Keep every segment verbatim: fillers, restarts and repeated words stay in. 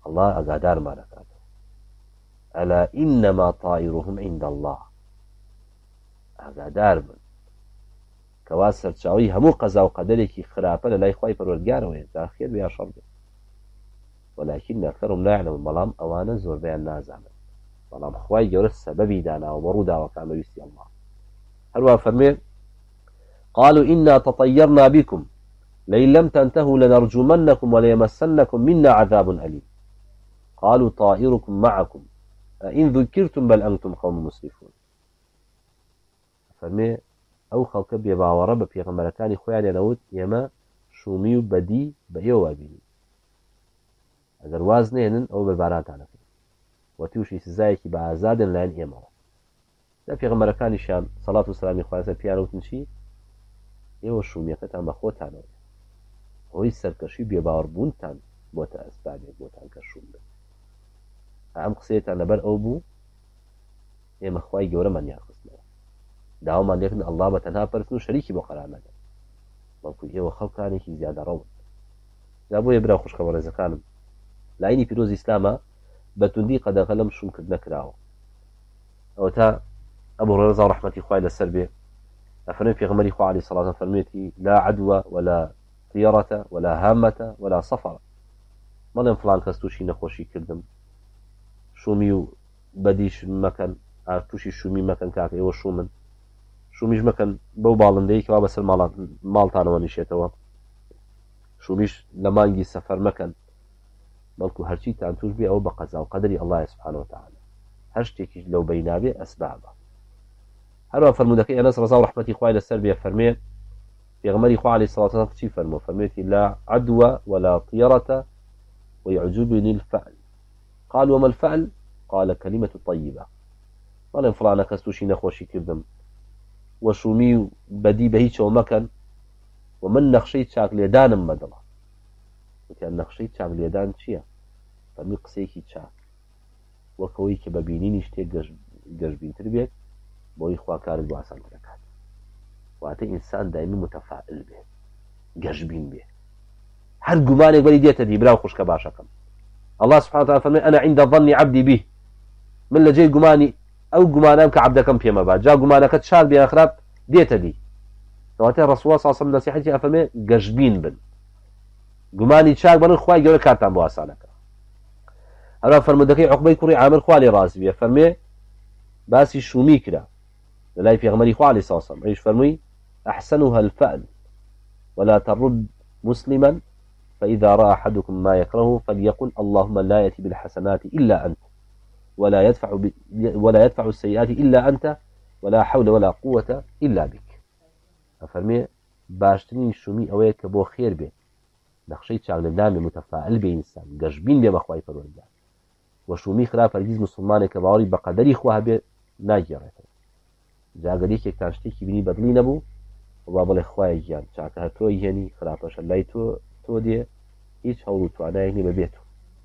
الله ئەگادار مانەکات ئەلا ئینەما طائرهم عند الله ئاگادار بن کەوا سەرچاوی هەموو قەزا و قەدەرێکی خراپە لە لای خوای پەروەردگارەوەیە جا خێر بێ یا شەڕ بێ ولكن أكثرهم لا يعلمون بەڵام ئەوانە زۆربەیان نازانن بەڵام خوای گەورە سەبەبی داناوە بە ڕووداوەکان بەویستی الله هەروە فەرمێ قالوا إنا تطيرنا بكم لئن لم تنتهوا لنرجمنكم وليمسنكم منا عذاب أليم قالوا طائركم معكم أئن ذكرتم بل أنتم قوم مسرفون فەرمێ ئەو خەڵکە بێباوەڕە بە پێغەمبەرەکانی خۆیان لێنەوت ئێمە شومی و بەدی بە ئێوە بینی ئەگەر واز نێنن ئەو بەربارانتانەکەن و تووشی سزایەکی بە ئازادن لایەن ئێمەوە دا پێغەمبەرەکانیشیان سەڵات و سەلامی خوا لەسەر پیانەوتن چی ئێوە شومیەکەتان بە خۆتانەوە هۆی سەرکەشی بێباوەڕبوونتان بۆتە ئەسبابێک بۆتان کە شوم بن ئەم قسەیەتان لەبەر ئەو بوو ئێمە خوای گەورەمان یاخستنەوە داوامان لێکن ئەڵڵا بە تەنها پەرستن و شەریکی بۆ قەرار نەدەن بەڵکو ئێوە خەڵکانێکی زیادە ڕەون جا بۆیە برا خوشکەوە ڕێزەکانم لاینی پیرۆزی ئیسلامە بە توندی قەدەغە لەم شومکرد نەکراوە ئەوە تا ئەبوو ڕێزا و ڕەحمەتی خوای لەسەر بێ ئەفەرمێ پێغەمبەری خوا عەلەیهی سەڵاتو وەسەلام فەرمێتی لا عەدوە ولا طیەرەتە ولا هامەتە ولا سەفەرە مەڵێن فڵان کەس تووشی نەخۆشی کردم شومی و بەدیش مەکەن تووشی شومی مەکەن کاکە ئێوە شومن شومیش مەکەن بەو باڵندەی کەوا بەسەر ماڵتانەوە نیشێتەوە شومیش لە مانگی سەفەر مەکەن بەڵکو هەرچی تان توش بێ ئەو بە قەزا و قەدەری ئەڵڵایە سوبحانەهو وتەعالە هەر شتێکیش لەو بەینابێ ئەسبابە هەروە فەرموودەکەی ئەنەس ڕەزا و ڕەحمەتی خوای لەسەر بێ فەرمێ پێغەمبەری خوا عەلەیهی سەڵاتو وەسەلام چی فەرمووە فەرمێتی لا عەدوە ولا طیەرەتە ويعجبني الفعل قال وما الفعل قال كلمة طيبة قال فلان کەس تووشی نەخۆشی کردم وشومی بەدی بە هیچەوە مەکەن و من نەخشەی چاک لێدانم بەدڵە وتیان نەخشەی چاک لێدان چییە فەرمی قسەیەکی چاک وەکەوەی کە بەبینینی شتێک گەشبینتر بێت بۆی خوا کارت بۆ ئاسان دەکات واتە ئینسان دایمی متەفائل بێ گەشبین بێ هەر گومانێک بەری دێتە دی براو خوشکە باشەکەم الله سبحانه وتعالى فەرمێ أنا عند ظن عبدي به من لەجێ گومانی ئەو گومانەم کە عەبدەکەم پێمە بات جا گومانەکەت شار بێ خراپ دێتە دی کەواتە ڕەسوڵ صلی الله علیه وسلم نەسیحەتی ئەفەرمێ گەشبین بن گومانی چاک بن خوای گەورە کارتان بۆ ئاسانەکە هەروە فەرموودەکەی عوقبەی کوڕی عامر خوا لێ ڕازی بێ فەرمێ باسی شومی کرا لەلای پێغەمبەری خوا عەلەیهی سەڵاتو وەسەلام ئەویش فەرمووی أحسنها الفعل ولا ترد مسلما فإذا رأى أحدكم ما يكره فليقل اللهم لا يأتي بالحسنات إلا أنت ولا يدفع ب... ولا يدفع السيئات إلا أنت ولا حول ولا قوة إلا بك أفرمي باشترين شومي أويك كبو خير به نخشي تشاغل النامي متفائل بإنسان قشبين بما خواهي فرورجان وشومي خلاف الجيز مسلماني كباري بقدري خواه به ناجرة جا قديك يكتاشتيكي بني بدلي نبو وبابل خواهي جان چاكها تو يهني خلافش اللي تو تو دي هیچ هەوڵ و توانایەکی بەبێت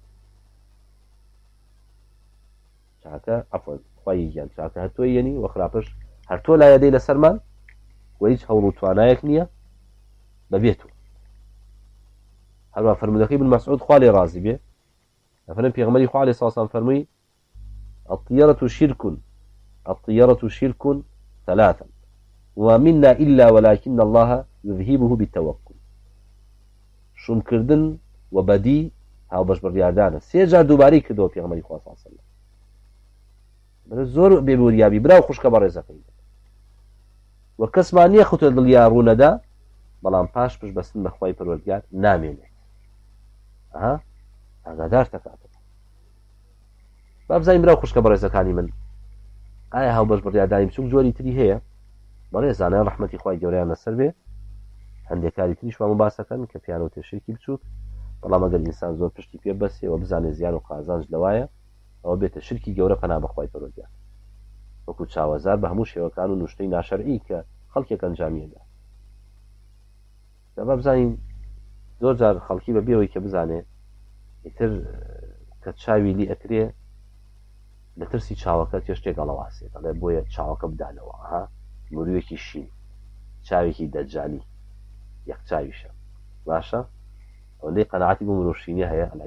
چاکە عەفوەن خوای گیان چاکە هەر تۆی یەنی وە خراپەش هەر تۆ لایە دەی لەسەرمان و هیچ هەوڵ و توانایەک نییە بەبێت و هەروە فەرموودەکەی ابن مسعود خوا لێ ڕازی بێ ئەفەرمێ پێغەمبەری خوا عەلەیهی سەڵاتو وەسەلام فەرمووی الطیەرەة شرك الطیەرەة شرك ثلاثا ومنا إلا ولكن الله يذهبه بالتوكل شومکردن و بەدی هاو بەش بڕیاردانە سێ جار دووبارەی کردەوە پێغەمبەری خوا صلی الله علیه وسلم زۆر بێبوریابی براو خوشکە بە ڕێزەکەی و کەسمان نییە خۆتە دڵیا ڕوونەدا بەڵام پاش پشت بەستن بە خوای پەروەردگار نامێنێت ئەها ئاگادار تەکاتەوە با بزانین براو خوشکە بە ڕێزەکانی من ئایا هاو بەش بڕیاردانی بچووک جۆری تری هەیە بەڕێزانە ڕەحمەتی خوای گەورەیان لەسەر بێ هەندێک کاری تریش وامە باسەکەن کە پیانەوە تێشێکی بچووک بەڵام ئەگەر ئینسان زۆر پشتی پێ بەسێەوە بزانێ زیان و قازانج لەوایە ئەوە بێتە شرکی گەورە پەنا بەخوای پەروەردگار وەکو چاوەزار بە هەموو شێوەکان و نوشتەی ناشەرعی کە خەڵکێک ئەنجامیەدا دەبا بزانین زۆر جار خەڵکی بە بێەوەی کە بزانێ ئیتر کە چاوی لی ئەکرێ لە ترسی چاوەکە تێ شتێک هەڵەواسێت دەڵێ بۆیە چاوەکە بدانەوە ها مرویەکی شین چاوێکی دەجالی یەک چاویشە باشە ئەوەندەی قەناعەتی بۆ مرۆڤشینی هەیە